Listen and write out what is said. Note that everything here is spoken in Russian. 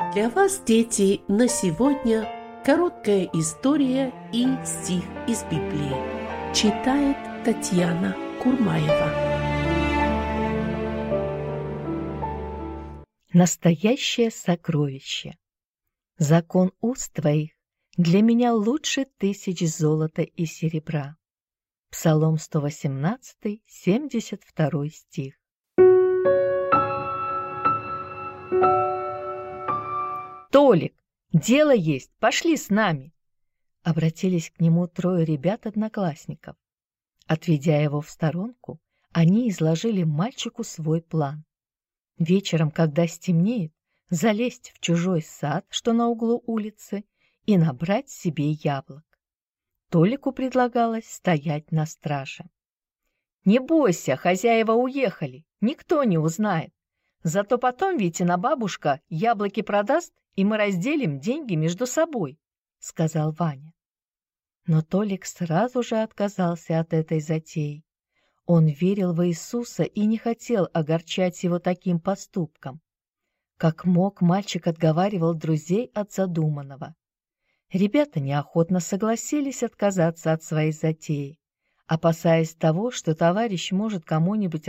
Для вас, дети, на сегодня короткая история и стих из Библии. Читает Татьяна Курмаева. Настоящее сокровище. Закон уст твоих для меня лучше 1000 золота и серебра. Псалом 118, 72 стих. «Толик, дело есть, пошли с нами!» Обратились к нему 3 ребят-одноклассников. Отведя его в сторонку, они изложили мальчику свой план. Вечером, когда стемнеет, залезть в чужой сад, что на углу улицы, и набрать себе яблок. Толику предлагалось стоять на страже. «Не бойся, хозяева уехали, никто не узнает. Зато потом Витина бабушка яблоки продаст, и мы разделим деньги между собой», — сказал Ваня. Но Толик сразу же отказался от этой затеи. Он верил в Иисуса и не хотел огорчать его таким поступком. Как мог, мальчик отговаривал друзей от задуманного. Ребята неохотно согласились отказаться от своей затеи, опасаясь того, что товарищ может кому-нибудь